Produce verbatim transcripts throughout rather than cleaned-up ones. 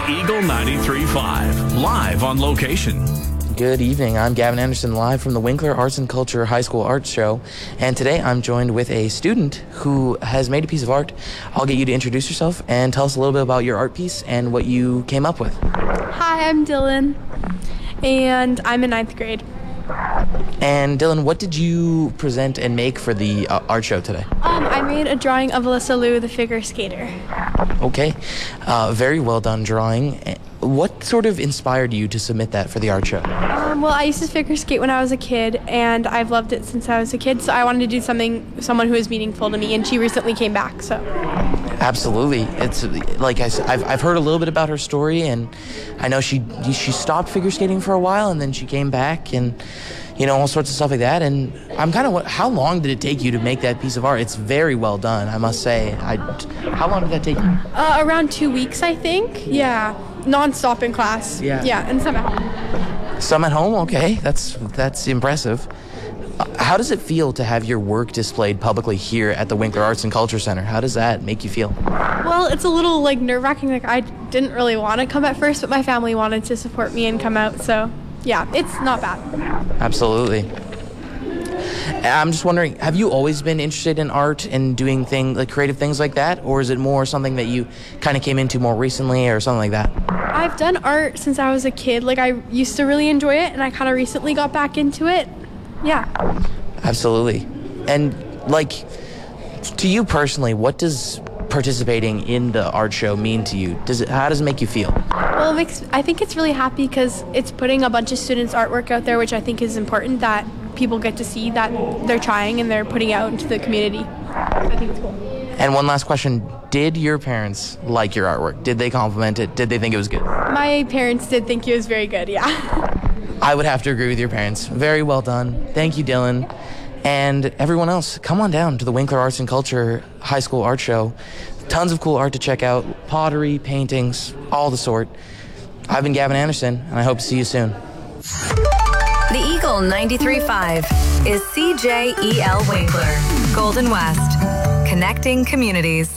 Eagle ninety-three point five, live on location. Good evening. I'm Gavin Anderson, live from the Winkler Arts and Culture High School Art Show. And today I'm joined with a student who has made a piece of art. I'll get you to introduce yourself and tell us a little bit about your art piece and what you came up with. Hi, I'm Dylan, and I'm in ninth grade. And Dylan, what did you present and make for the uh, art show today? Um, I made a drawing of Alyssa Liu, the figure skater. Okay. Uh, very well done drawing. What sort of inspired you to submit that for the art show? Um, well, I used to figure skate when I was a kid, and I've loved it since I was a kid, so I wanted to do something, someone who is meaningful to me, and she recently came back, so. Absolutely. It's like I said, I've, I've heard a little bit about her story, and I know she she stopped figure skating for a while, and then she came back, and you know, all sorts of stuff like that. And I'm kind of, how long did it take you to make that piece of art? It's very well done, I must say. I, how long did that take you? Uh, around two weeks, I think. Yeah, non-stop in class. Yeah. Yeah, and some at home. Some at home? Okay, that's that's impressive. How does it feel to have your work displayed publicly here at the Winkler Arts and Culture Center? How does that make you feel? Well, it's a little like nerve-wracking. Like I didn't really want to come at first, but my family wanted to support me and come out. So, yeah, it's not bad. Absolutely. I'm just wondering, have you always been interested in art and doing things like creative things like that, or is it more something that you kind of came into more recently, or something like that? I've done art since I was a kid. Like I used to really enjoy it, and I kind of recently got back into it. Yeah. Absolutely. And like, to you personally, what does participating in the art show mean to you? Does it, how does it make you feel? Well, it makes, I think it's really happy because it's putting a bunch of students' artwork out there, which I think is important that people get to see that they're trying and they're putting out into the community. I think it's cool. And one last question. Did your parents like your artwork? Did they compliment it? Did they think it was good? My parents did think it was very good, yeah. I would have to agree with your parents. Very well done. Thank you, Dylan. And everyone else, come on down to the Winkler Arts and Culture High School Art Show. Tons of cool art to check out. Pottery, paintings, all the sort. I've been Gavin Anderson, and I hope to see you soon. The Eagle ninety-three point five is C J E L Winkler, Golden West, connecting communities.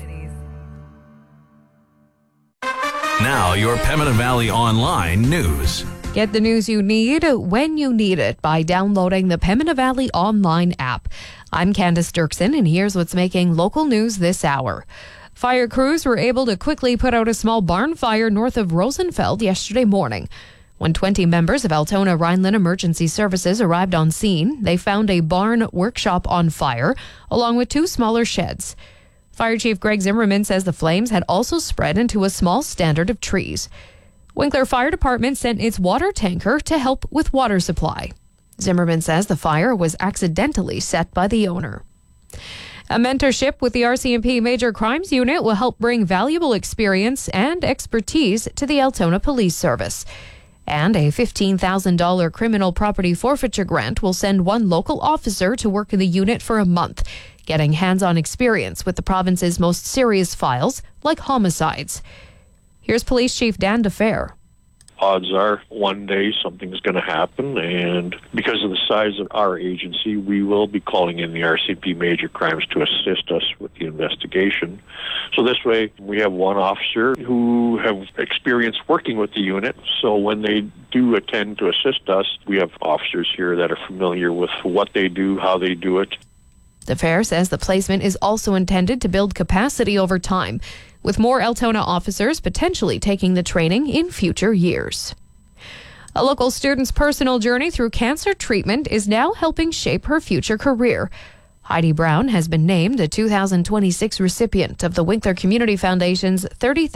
Now your Pembina Valley Online news. Get the news you need when you need it by downloading the Pembina Valley Online app. I'm Candace Dirksen, and here's what's making local news this hour. Fire crews were able to quickly put out a small barn fire north of Rosenfeld yesterday morning. When twenty members of Altona Rhineland Emergency Services arrived on scene, they found a barn workshop on fire, along with two smaller sheds. Fire Chief Greg Zimmerman says the flames had also spread into a small standard of trees. Winkler Fire Department sent its water tanker to help with water supply. Zimmerman says the fire was accidentally set by the owner. A mentorship with the R C M P Major Crimes Unit will help bring valuable experience and expertise to the Altona Police Service. And a fifteen thousand dollars criminal property forfeiture grant will send one local officer to work in the unit for a month, getting hands-on experience with the province's most serious files, like homicides. Here's Police Chief Dan DeFair. Odds are one day something's going to happen, and because of the size of our agency, we will be calling in the R C M P Major Crimes to assist us with the investigation. So this way, we have one officer who have experience working with the unit, so when they do attend to assist us, we have officers here that are familiar with what they do, how they do it. DeFair says the placement is also intended to build capacity over time, with more Altona officers potentially taking the training in future years. A local student's personal journey through cancer treatment is now helping shape her future career. Heidi Brown has been named the two thousand twenty-six recipient of the Winkler Community Foundation's thirty thousand